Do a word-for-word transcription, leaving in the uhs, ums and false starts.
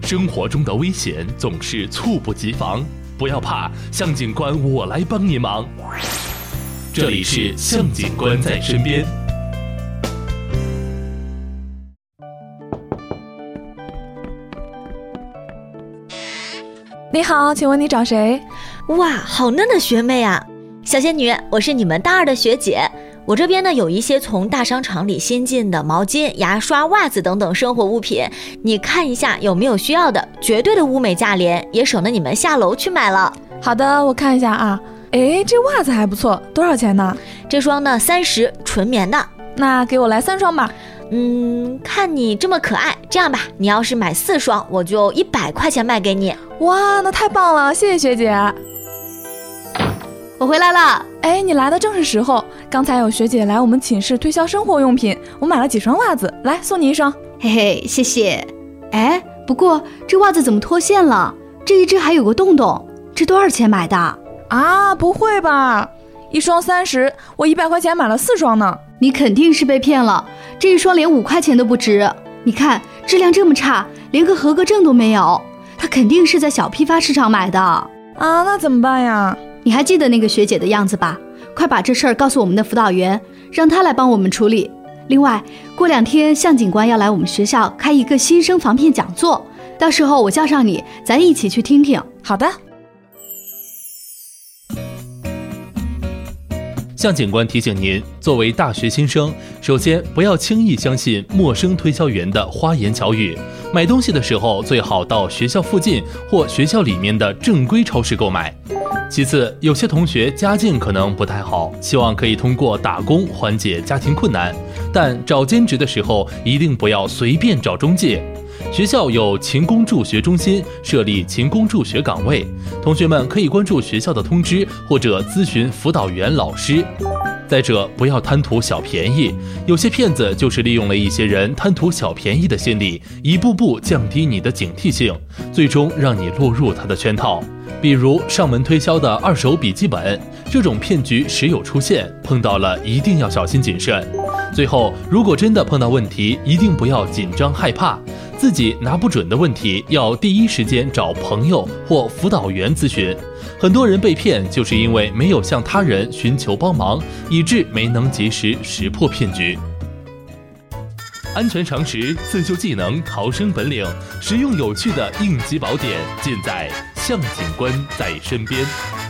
生活中的危险总是猝不及防，不要怕，向警官我来帮你忙。这里是向警官在身边。 你好，请问你找谁？ 哇，好嫩的学妹啊！小仙女，我是你们大二的学姐。我这边呢有一些从大商场里新进的毛巾、牙刷、袜子等等生活物品，你看一下有没有需要的，绝对的物美价廉，也省得你们下楼去买了。 好的，我看一下啊。诶，这袜子还不错，多少钱呢？ 这双呢三十，纯棉的。 那给我来三双吧。 嗯，看你这么可爱，这样吧，你要是买四双，我就一百块钱卖给你。 哇，那太棒了，谢谢学姐。 我回来了。 哎，你来的正是时候，刚才有学姐来我们寝室推销生活用品，我买了几双袜子，来送你一双。 嘿嘿，谢谢。哎，不过这袜子怎么脱线了？这一只还有个洞洞，这多少钱买的？ 啊，不会吧，一双三十，我一百块钱买了四双呢。 你肯定是被骗了，这一双连五块钱都不值。你看质量这么差，连个合格证都没有，他肯定是在小批发市场买的。 啊，那怎么办呀？ 你还记得那个学姐的样子吧？快把这事儿告诉我们的辅导员，让他来帮我们处理。另外，过两天向警官要来我们学校开一个新生防骗讲座，到时候我叫上你，咱一起去听听。 好的。 向警官提醒您，作为大学新生，首先不要轻易相信陌生推销员的花言巧语，买东西的时候最好到学校附近或学校里面的正规超市购买。其次，有些同学家境可能不太好，希望可以通过打工缓解家庭困难，但找兼职的时候一定不要随便找中介。学校有勤工助学中心，设立勤工助学岗位，同学们可以关注学校的通知或者咨询辅导员老师。再者，不要贪图小便宜，有些骗子就是利用了一些人贪图小便宜的心理，一步步降低你的警惕性，最终让你落入他的圈套。比如上门推销的二手笔记本，这种骗局时有出现，碰到了一定要小心谨慎。最后，如果真的碰到问题，一定不要紧张害怕，自己拿不准的问题要第一时间找朋友或辅导员咨询。很多人被骗就是因为没有向他人寻求帮忙，以致没能及时识破骗局。安全常识、自救技能、逃生本领，实用有趣的应急宝典，尽在向警官在身边。